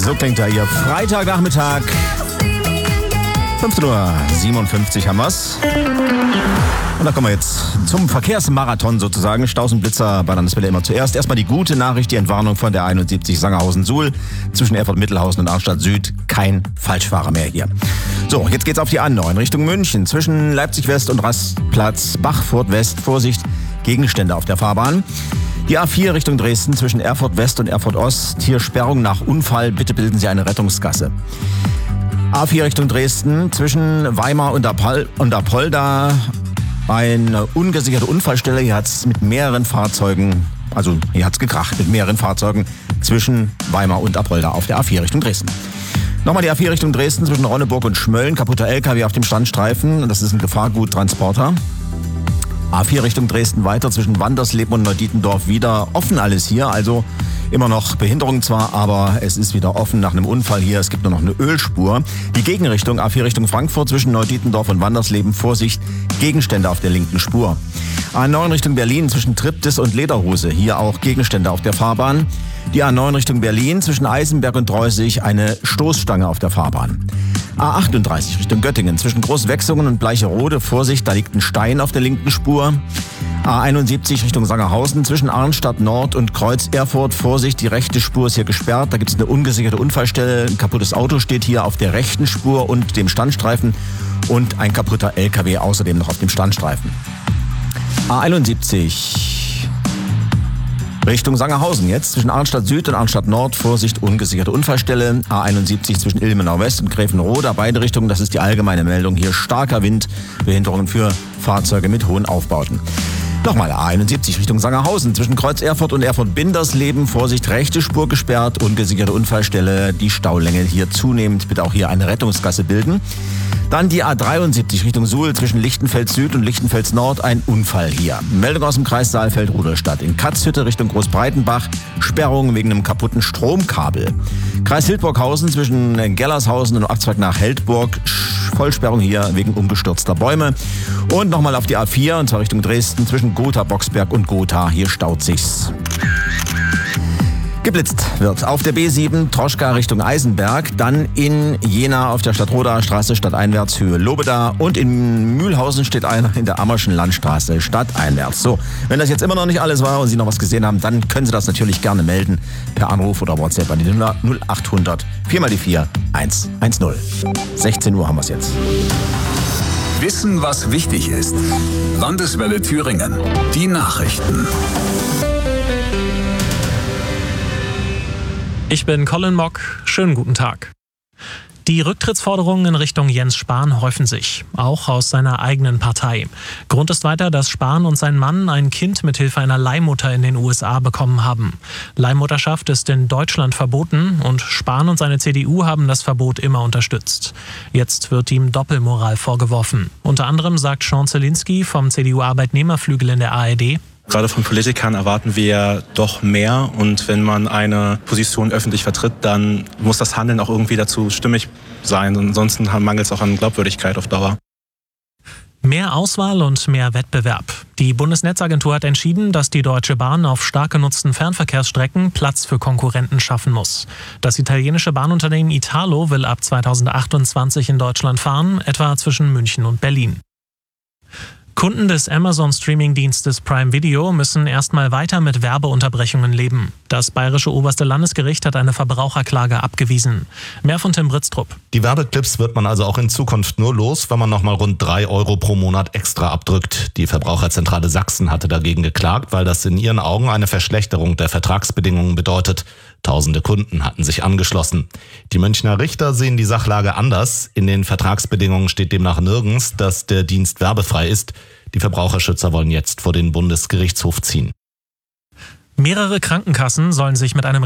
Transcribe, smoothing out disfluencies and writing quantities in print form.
So klingt er hier. Freitagnachmittag. 15:57 Uhr haben wir's. Und da kommen wir jetzt zum Verkehrsmarathon sozusagen. Staus und Blitzer bei Landeswelle immer zuerst. Erstmal die gute Nachricht, die Entwarnung von der 71 Sangerhausen-Suhl. Zwischen Erfurt-Mittelhausen und Arnstadt-Süd kein Falschfahrer mehr hier. So, jetzt geht's auf die A9 Richtung München. Zwischen Leipzig-West und Rastplatz Bachfurt-West. Vorsicht, Gegenstände auf der Fahrbahn. Die A4 Richtung Dresden zwischen Erfurt West und Erfurt Ost. Hier Sperrung nach Unfall. Bitte bilden Sie eine Rettungsgasse. A4 Richtung Dresden zwischen Weimar und Apolda. Eine ungesicherte Unfallstelle. Hier hat es mit mehreren Fahrzeugen, also hier hat es gekracht mit mehreren Fahrzeugen zwischen Weimar und Apolda auf der A4 Richtung Dresden. Nochmal die A4 Richtung Dresden zwischen Ronneburg und Schmölln. Kaputter LKW auf dem Standstreifen. Das ist ein Gefahrguttransporter. A4 Richtung Dresden weiter zwischen Wandersleben und Neudietendorf wieder offen alles hier. Also immer noch Behinderung zwar, aber es ist wieder offen nach einem Unfall hier. Es gibt nur noch eine Ölspur. Die Gegenrichtung A4 Richtung Frankfurt zwischen Neudietendorf und Wandersleben. Vorsicht, Gegenstände auf der linken Spur. A9 Richtung Berlin zwischen Triptis und Lederhose. Hier auch Gegenstände auf der Fahrbahn. Die A9 Richtung Berlin zwischen Eisenberg und Treusig eine Stoßstange auf der Fahrbahn. A38 Richtung Göttingen zwischen Großwechsungen und Bleicherode. Vorsicht, da liegt ein Stein auf der linken Spur. A71 Richtung Sangerhausen zwischen Arnstadt Nord und Kreuz Erfurt. Vorsicht, die rechte Spur ist hier gesperrt. Da gibt es eine ungesicherte Unfallstelle. Ein kaputtes Auto steht hier auf der rechten Spur und dem Standstreifen. Und ein kaputter LKW außerdem noch auf dem Standstreifen. A71 Richtung Sangerhausen jetzt zwischen Arnstadt Süd und Arnstadt Nord. Vorsicht, ungesicherte Unfallstelle. A71 zwischen Ilmenau West und Gräfenroda. Beide Richtungen, das ist die allgemeine Meldung. Hier starker Wind, Behinderungen für Fahrzeuge mit hohen Aufbauten. Nochmal A71 Richtung Sangerhausen zwischen Kreuz Erfurt und Erfurt-Bindersleben. Vorsicht, rechte Spur gesperrt, ungesicherte Unfallstelle. Die Staulänge hier zunehmend. Bitte auch hier eine Rettungsgasse bilden. Dann die A73 Richtung Suhl zwischen Lichtenfels Süd und Lichtenfels Nord. Ein Unfall hier. Meldung aus dem Kreis Saalfeld-Rudolstadt. In Katzhütte Richtung Großbreitenbach. Sperrung wegen einem kaputten Stromkabel. Kreis Hildburghausen zwischen Gellershausen und Abzweig nach Heldburg. Vollsperrung hier wegen umgestürzter Bäume. Und nochmal auf die A4, und zwar Richtung Dresden zwischen Gotha, Boxberg und Gotha. Hier staut sich's. Geblitzt wird auf der B7 Troschka Richtung Eisenberg, dann in Jena auf der Stadtroder Straße stadteinwärts Höhe Lobeda und in Mühlhausen steht einer in der Ammerschen Landstraße stadteinwärts. So, wenn das jetzt immer noch nicht alles war und Sie noch was gesehen haben, dann können Sie das natürlich gerne melden per Anruf oder WhatsApp an die 0800 4x4 110. 16 Uhr haben wir es jetzt. Wissen, was wichtig ist. Landeswelle Thüringen. Die Nachrichten. Ich bin Colin Mock. Schönen guten Tag. Die Rücktrittsforderungen in Richtung Jens Spahn häufen sich, auch aus seiner eigenen Partei. Grund ist weiter, dass Spahn und sein Mann ein Kind mithilfe einer Leihmutter in den USA bekommen haben. Leihmutterschaft ist in Deutschland verboten und Spahn und seine CDU haben das Verbot immer unterstützt. Jetzt wird ihm Doppelmoral vorgeworfen. Unter anderem sagt Sean Zielinski vom CDU-Arbeitnehmerflügel in der ARD: Gerade von Politikern erwarten wir doch mehr, und wenn man eine Position öffentlich vertritt, dann muss das Handeln auch irgendwie dazu stimmig sein. Ansonsten mangelt es auch an Glaubwürdigkeit auf Dauer. Mehr Auswahl und mehr Wettbewerb. Die Bundesnetzagentur hat entschieden, dass die Deutsche Bahn auf stark genutzten Fernverkehrsstrecken Platz für Konkurrenten schaffen muss. Das italienische Bahnunternehmen Italo will ab 2028 in Deutschland fahren, etwa zwischen München und Berlin. Kunden des Amazon-Streaming-Dienstes Prime Video müssen erstmal weiter mit Werbeunterbrechungen leben. Das Bayerische Oberste Landesgericht hat eine Verbraucherklage abgewiesen. Mehr von Tim Britztrup. Die Werbeclips wird man also auch in Zukunft nur los, wenn man nochmal rund 3 Euro pro Monat extra abdrückt. Die Verbraucherzentrale Sachsen hatte dagegen geklagt, weil das in ihren Augen eine Verschlechterung der Vertragsbedingungen bedeutet. Tausende Kunden hatten sich angeschlossen. Die Münchner Richter sehen die Sachlage anders. In den Vertragsbedingungen steht demnach nirgends, dass der Dienst werbefrei ist. Die Verbraucherschützer wollen jetzt vor den Bundesgerichtshof ziehen. Mehrere Krankenkassen sollen sich mit einem